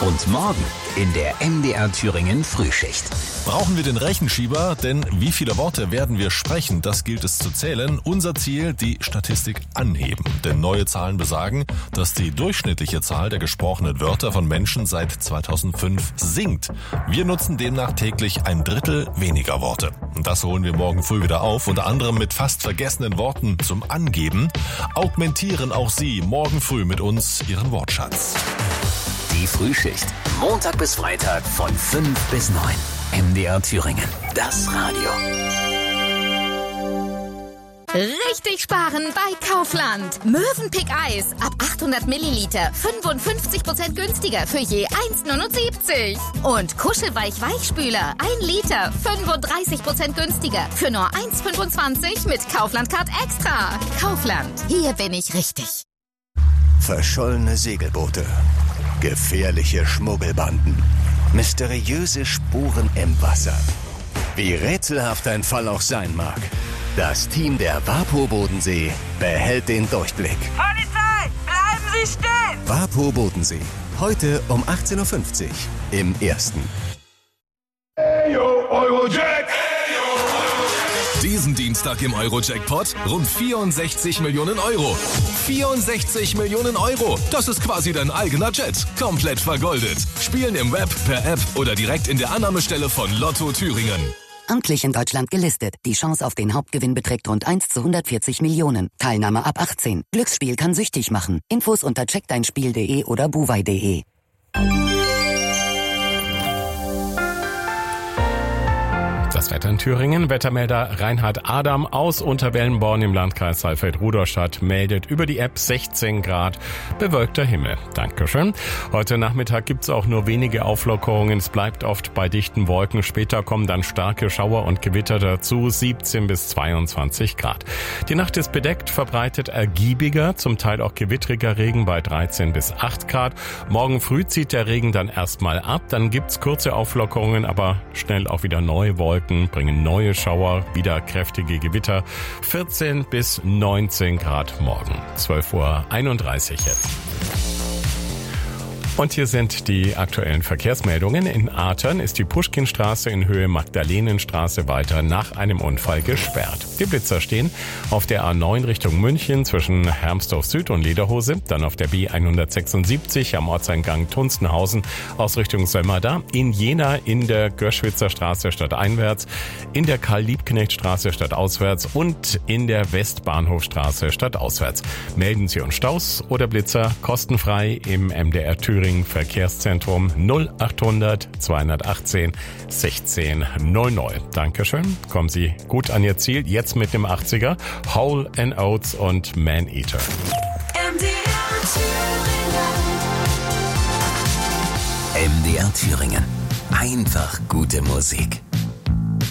Und morgen in der MDR Thüringen Frühschicht. Brauchen wir den Rechenschieber? Denn wie viele Worte werden wir sprechen? Das gilt es zu zählen. Unser Ziel, die Statistik anheben. Denn neue Zahlen besagen, dass die durchschnittliche Zahl der gesprochenen Wörter von Menschen seit 2005 sinkt. Wir nutzen demnach täglich 1/3 weniger Worte. Und das holen wir morgen früh wieder auf, unter anderem mit fast vergessenen Worten zum Angeben. Augmentieren auch Sie morgen früh mit uns Ihren Wortschatz. Die Frühschicht. Montag bis Freitag von 5 bis 9. MDR Thüringen. Das Radio. Richtig sparen bei Kaufland. Mövenpick Eis ab 800 Milliliter 55% günstiger für je 1,79. Und Kuschelweich Weichspüler 1 Liter 35% günstiger für nur 1,25 mit Kaufland Card Extra. Kaufland, hier bin ich richtig. Verschollene Segelboote, gefährliche Schmuggelbanden, mysteriöse Spuren im Wasser. Wie rätselhaft ein Fall auch sein mag, das Team der WaPo Bodensee behält den Durchblick. Polizei, bleiben Sie stehen! WaPo Bodensee, heute um 18.50 Uhr im Ersten. Eyo, Eurojack! Diesen Dienstag im Euro-Jackpot rund 64 Millionen Euro. 64 Millionen Euro. Das ist quasi dein eigener Jet. Komplett vergoldet. Spielen im Web, per App oder direkt in der Annahmestelle von Lotto Thüringen. Amtlich in Deutschland gelistet. Die Chance auf den Hauptgewinn beträgt rund 1 zu 140 Millionen. Teilnahme ab 18. Glücksspiel kann süchtig machen. Infos unter checkdeinspiel.de oder buwei.de. Das Wetter in Thüringen. Wettermelder Reinhard Adam aus Unterwellenborn im Landkreis Saalfeld-Rudolstadt meldet über die App 16 Grad, bewölkter Himmel. Dankeschön. Heute Nachmittag gibt's auch nur wenige Auflockerungen. Es bleibt oft bei dichten Wolken. Später kommen dann starke Schauer und Gewitter dazu, 17 bis 22 Grad. Die Nacht ist bedeckt, verbreitet ergiebiger, zum Teil auch gewittriger Regen bei 13 bis 8 Grad. Morgen früh zieht der Regen dann erstmal ab. Dann gibt's kurze Auflockerungen, aber schnell auch wieder neue Wolken. Bringen neue Schauer, wieder kräftige Gewitter, 14 bis 19 Grad morgen, 12:31 Uhr jetzt. Und hier sind die aktuellen Verkehrsmeldungen. In Athern ist die Puschkinstraße in Höhe Magdalenenstraße weiter nach einem Unfall gesperrt. Die Blitzer stehen auf der A9 Richtung München zwischen Hermsdorf Süd und Lederhose, dann auf der B176 am Ortseingang Tunstenhausen aus Richtung Sömmerda, in Jena in der Göschwitzer Straße stadteinwärts, in der Karl-Liebknecht-Straße stadtauswärts und in der Westbahnhofstraße stadtauswärts. Melden Sie uns Staus oder Blitzer kostenfrei im MDR Thüringen Verkehrszentrum 0800 218 1600. Dankeschön. Kommen Sie gut an Ihr Ziel. Jetzt mit dem 80er. Hole & Oates und Man-Eater. MDR Thüringen. Einfach gute Musik.